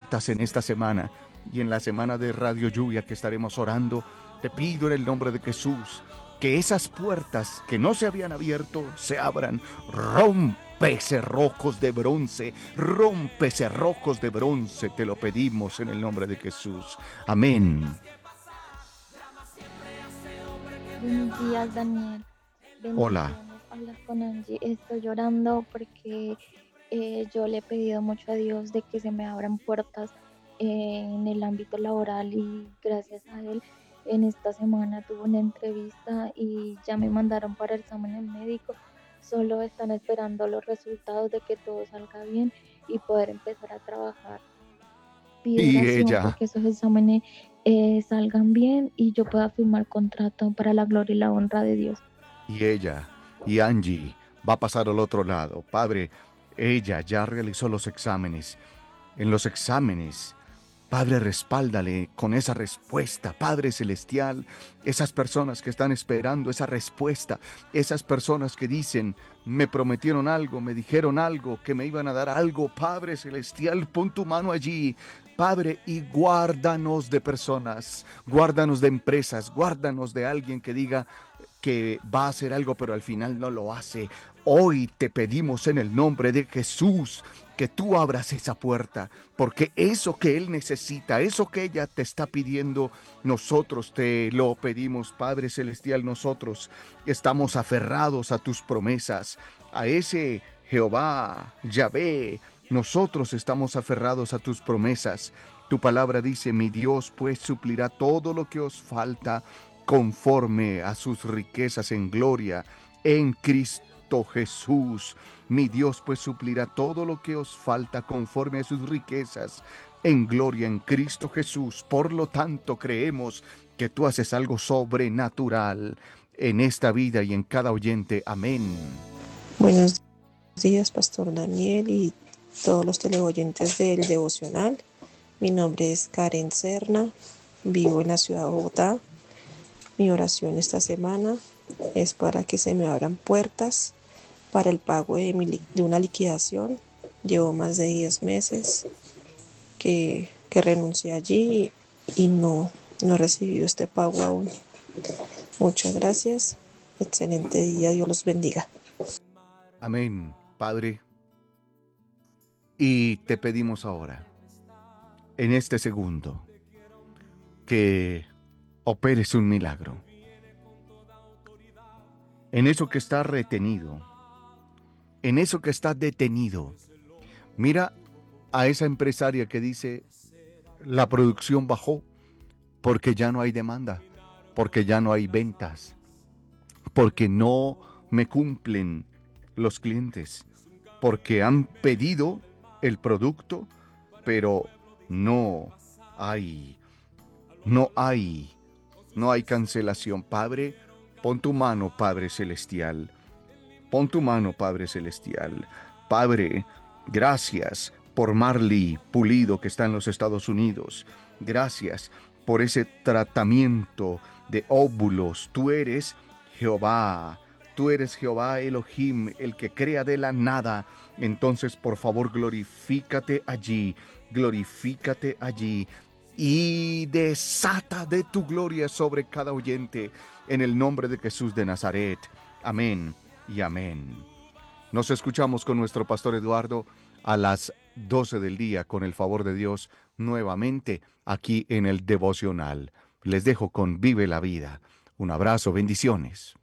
puertas en esta semana y en la semana de Radio Lluvia que estaremos orando. Te pido en el nombre de Jesús que esas puertas que no se habían abierto se abran. Rompe cerrojos de bronce, rompe cerrojos de bronce, te lo pedimos en el nombre de Jesús. Amén. Buenos días, Daniel. Hola. Bendiciones. Hablas con Angie. Estoy llorando porque yo le he pedido mucho a Dios de que se me abran puertas en el ámbito laboral y gracias a él en esta semana tuve una entrevista y ya me mandaron para el examen médico. Solo están esperando los resultados de que todo salga bien y poder empezar a trabajar. Pido Y oración ella, porque esos exámenes salgan bien y yo pueda firmar contrato para la gloria y la honra de Dios. y ella, y Angie va a pasar al otro lado. Padre, ella ya realizó los exámenes. En los exámenes, Padre, respáldale con esa respuesta, Padre Celestial, esas personas que están esperando esa respuesta, esas personas que dicen, me prometieron algo, me dijeron algo, que me iban a dar algo, Padre Celestial, pon tu mano allí, Padre, y guárdanos de personas, guárdanos de empresas, guárdanos de alguien que diga que va a hacer algo, pero al final no lo hace. Hoy te pedimos en el nombre de Jesús que tú abras esa puerta, porque eso que Él necesita, eso que ella te está pidiendo, nosotros te lo pedimos, Padre Celestial, nosotros estamos aferrados a tus promesas, a ese Jehová, Yahvé, nosotros estamos aferrados a tus promesas. Tu palabra dice, mi Dios pues suplirá todo lo que os falta conforme a sus riquezas en gloria en Cristo Jesús. Mi Dios pues suplirá todo lo que os falta conforme a sus riquezas en gloria en Cristo Jesús. Por lo tanto, creemos que tú haces algo sobrenatural en esta vida y en cada oyente. Amén. Buenos días, Pastor Daniel y todos los teleoyentes del devocional. Mi nombre es Karen Serna, vivo en la ciudad de Bogotá. Mi oración esta semana es para que se me abran puertas para el pago de una liquidación. Llevo más de 10 meses que renuncié allí y no he recibido este pago aún. Muchas gracias. Excelente día. Dios los bendiga. Amén, Padre. Y te pedimos ahora, en este segundo, que operes un milagro en eso que está retenido, en eso que está detenido. Mira a esa empresaria que dice, la producción bajó porque ya no hay demanda, porque ya no hay ventas, porque no me cumplen los clientes, porque han pedido el producto, pero no hay, no hay, no hay cancelación. Padre, pon tu mano, Padre Celestial. Pon tu mano, Padre Celestial. Padre, gracias por Marley Pulido que está en los Estados Unidos. Gracias por ese tratamiento de óvulos. Tú eres Jehová. Tú eres Jehová Elohim, el que crea de la nada. Entonces, por favor, glorifícate allí. Glorifícate allí. Y desata de tu gloria sobre cada oyente. En el nombre de Jesús de Nazaret. Amén y amén. Nos escuchamos con nuestro pastor Eduardo a las 12 del día, con el favor de Dios, nuevamente aquí en el devocional. Les dejo con Vive la Vida. Un abrazo, bendiciones.